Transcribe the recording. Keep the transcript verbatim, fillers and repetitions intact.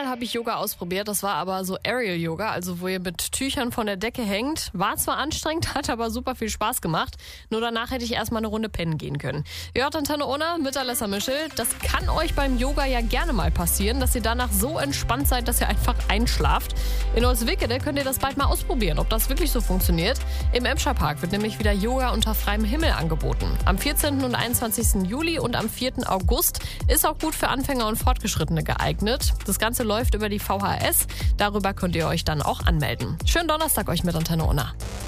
Einmal habe ich Yoga ausprobiert, das war aber so Aerial Yoga, also wo ihr mit Tüchern von der Decke hängt. War zwar anstrengend, hat aber super viel Spaß gemacht. Nur danach hätte ich erstmal eine Runde pennen gehen können. Ihr hört Antenne Unna mit Alessa Mischel. Das kann euch beim Yoga ja gerne mal passieren, dass ihr danach so entspannt seid, dass ihr einfach einschlaft. In Holzwickede könnt ihr das bald mal ausprobieren, ob das wirklich so funktioniert. Im Emscher Park wird nämlich wieder Yoga unter freiem Himmel angeboten. Am vierzehnten und einundzwanzigsten Juli und am vierten August ist auch gut für Anfänger und Fortgeschrittene geeignet. Das Ganze läuft über die V H S. Darüber könnt ihr euch dann auch anmelden. Schönen Donnerstag euch mit Antenne Unna.